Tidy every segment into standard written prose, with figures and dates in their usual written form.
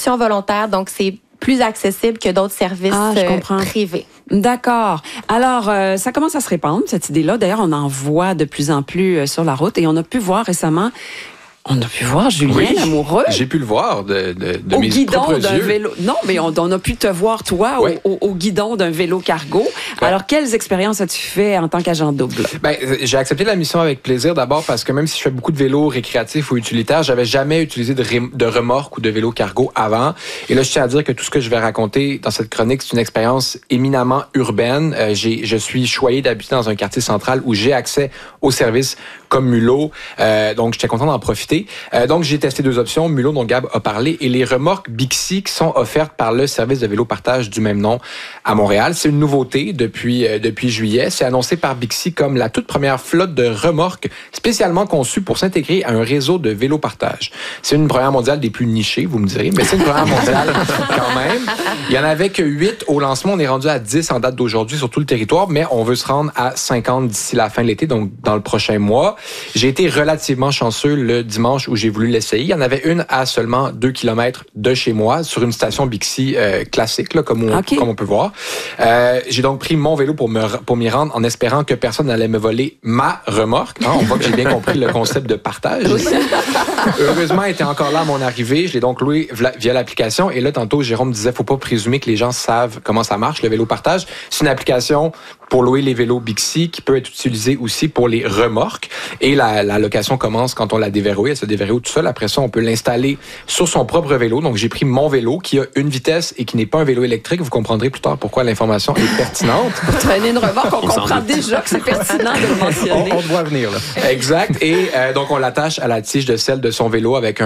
contribution volontaire, donc c'est plus accessible que d'autres services privés. D'accord. Alors, ça commence à se répandre, cette idée-là. D'ailleurs, on en voit de plus en plus sur la route et on a pu voir récemment... On a pu voir Julien Lamoureux. J'ai pu le voir de au mes guidon propres d'un yeux. vélo. Non, mais on a pu te voir, toi, au guidon d'un vélo cargo. Ouais. Alors, quelles expériences as-tu fait en tant qu'agent double? J'ai accepté la mission avec plaisir, d'abord parce que même si je fais beaucoup de vélos récréatifs ou utilitaires, j'avais jamais utilisé de remorque ou de vélo cargo avant. Et là, je tiens à dire que tout ce que je vais raconter dans cette chronique, c'est une expérience éminemment urbaine. Je suis choyé d'habiter dans un quartier central où j'ai accès aux services comme Mulot. Donc, j'étais content d'en profiter. Donc, j'ai testé 2 options, Mulot dont Gab a parlé, et les remorques Bixi qui sont offertes par le service de vélo partage du même nom à Montréal. C'est une nouveauté depuis juillet. C'est annoncé par Bixi comme la toute première flotte de remorques spécialement conçue pour s'intégrer à un réseau de vélo partage. C'est une première mondiale des plus nichées, vous me direz, mais c'est une première mondiale quand même. Il y en avait que 8 au lancement. On est rendu à 10 en date d'aujourd'hui sur tout le territoire, mais on veut se rendre à 50 d'ici la fin de l'été, donc dans le prochain mois. J'ai été relativement chanceux le dimanche où j'ai voulu l'essayer. Il y en avait une à seulement 2 km de chez moi, sur une station Bixi classique, là, comme on peut voir. J'ai donc pris mon vélo pour m'y rendre en espérant que personne n'allait me voler ma remorque. On voit que j'ai bien compris le concept de partage. Heureusement, elle était encore là à mon arrivée. Je l'ai donc loué via l'application. Et là, tantôt, Jérôme disait, faut pas présumer que les gens savent comment ça marche, le vélo partage. C'est une application pour louer les vélos Bixi qui peut être utilisée aussi pour les remorques. Et la location commence quand on la déverrouille. Elle se déverrouille tout seul. Après ça, on peut l'installer sur son propre vélo. Donc, j'ai pris mon vélo qui a une vitesse et qui n'est pas un vélo électrique. Vous comprendrez plus tard pourquoi l'information est pertinente. Pour traîner une remorque, on comprend déjà que c'est pertinent de le mentionner. On doit venir, là. Exact. Et donc, on l'attache à la tige de selle de son vélo avec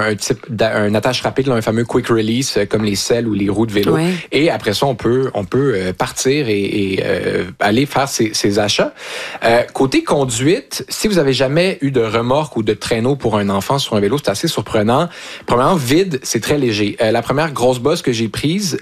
un attache rapide, là, un fameux quick release, comme les selles ou les roues de vélo. Ouais. Et après ça, on peut partir et aller faire ses achats. Côté conduite, si vous avez jamais eu de remorque ou de traîneau pour un enfant sur un vélo, c'est assez surprenant. Premièrement, vide, c'est très léger. La première grosse bosse que j'ai prise,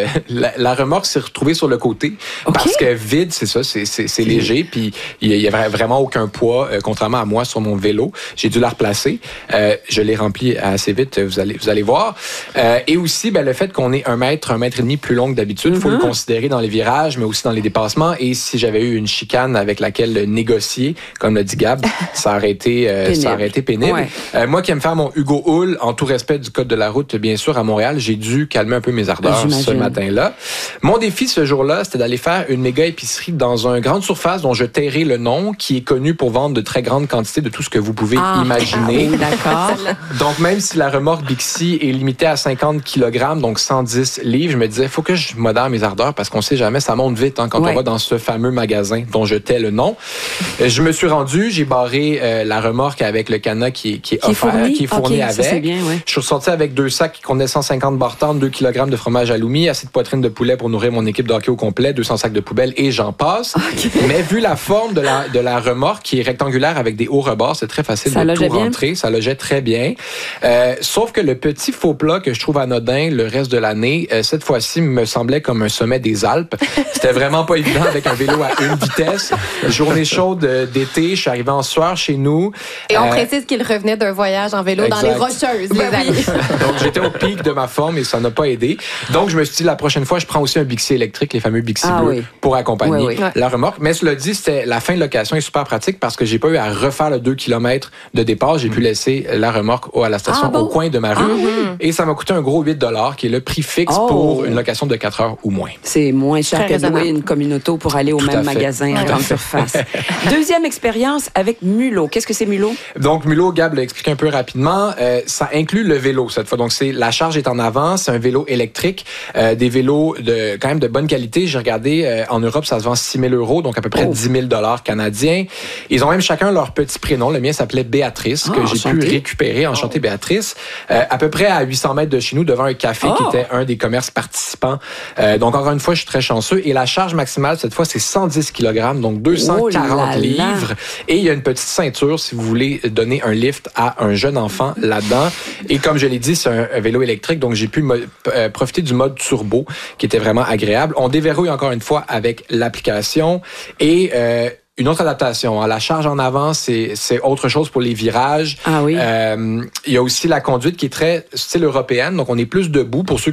la remorque s'est retrouvée sur le côté. Parce que vide, c'est ça, c'est léger. Puis il y avait vraiment aucun poids, contrairement à moi sur mon vélo. J'ai dû la replacer. Je l'ai remplie assez vite, vous allez voir. Et aussi, le fait qu'on est 1 mètre et demi plus long que d'habitude, il faut le considérer dans les virages, mais aussi dans les dépassements. Et si j'avais eu une chicane avec laquelle négocier, comme l'a dit Gab, ça aurait été pénible. Ouais. Moi qui aime faire mon Hugo Hull, en tout respect du code de la route, bien sûr, à Montréal, j'ai dû calmer un peu mes ardeurs ce matin-là. Mon défi ce jour-là, c'était d'aller faire une méga épicerie dans une grande surface dont je tairai le nom, qui est connu pour vendre de très grandes quantités de tout ce que vous pouvez imaginer. Oui, d'accord. Donc, même si la remorque Bixi est limitée à 50 kg, donc 110 livres, je me disais, faut que je modère mes ardeurs parce qu'on sait jamais, ça monte vite quand on va dans ce fameux magasin dont je tais le nom. Je me suis rendu, j'ai barré la remorque avec le cadenas qui est offert, qui est fourni avec. Ça, c'est bien, Je suis ressorti avec 2 sacs qui contenaient 150 barres 2 kg de fromage halloumi, assez de poitrine de poulet pour nourrir mon équipe de hockey au complet, 200 sacs de poubelle et j'en passe. Mais vu la forme de la remorque qui est rectangulaire avec des hauts rebords, c'est très facile de tout rentrer. Ça logeait très bien. Sauf que le petit faux plat que je trouve anodin le reste de l'année, cette fois-ci me semblait comme un sommet des Alpes. C'était vraiment pas évident avec un vélo à une vitesse. Journée chaude d'été, je suis arrivé en sueur chez nous. Et on précise qu'il revenait d'un voyage en vélo dans les Rocheuses, les amis. Donc, j'étais au pic de ma forme et ça n'a pas aidé. Donc, je me suis dit, la prochaine fois, je prends aussi un Bixi électrique, les fameux Bixi bleus, pour accompagner la remorque. Mais cela dit, c'était la fin de location est super pratique parce que j'ai pas eu à refaire le 2 km de départ. J'ai pu laisser la remorque à la station au coin de ma rue. Et ça m'a coûté un gros 8 $, qui est le prix fixe pour une location de 4 heures ou moins. C'est moins cher que de louer une communauto pour aller au même magasin en grande surface. Deuxième expérience avec Mulot. Qu'est-ce que c'est Mulot? Donc, Mulot, Gab l'a expliqué un peu rapidement. Ça inclut le vélo cette fois. Donc, la charge est en avant. C'est un vélo électrique. Des vélos quand même de bonne qualité. J'ai regardé, en Europe, ça se vend 6 000 €, donc à peu près 10 000 $ canadiens. Ils ont même chacun leur petit prénom. Le mien s'appelait Béatrice, que j'ai pu récupérer. Enchantée Béatrice. À peu près à 800 mètres de chez nous, devant un café qui était un des commerces participants. Donc, encore une fois, je suis très chanceux. Et la charge maximale, cette fois, c'est 110 kg, donc 240 livres. Et il y a une petite ceinture si vous voulez donner un lift à un jeune enfant là-dedans. Et comme je l'ai dit, c'est un vélo électrique, donc j'ai pu profiter du mode turbo qui était vraiment agréable. On déverrouille encore une fois avec l'application et une autre adaptation. La charge en avant, c'est autre chose pour les virages. Ah oui. Il y a aussi la conduite qui est très style européenne, donc on est plus debout pour ceux